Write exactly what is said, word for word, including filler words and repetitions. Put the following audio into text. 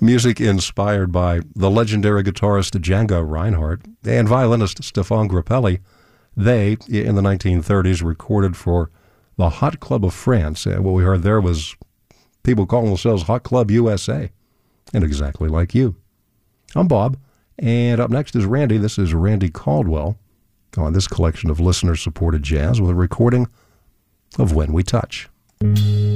Music inspired by the legendary guitarist Django Reinhardt and violinist Stéphane Grappelli. They, in the nineteen thirties, recorded for the Hot Club of France. And what we heard there was people calling themselves Hot Club U S A. And exactly like you. I'm Bob, and up next is Randy. This is Randy Caldwell on this collection of listener-supported jazz with a recording of When We Touch.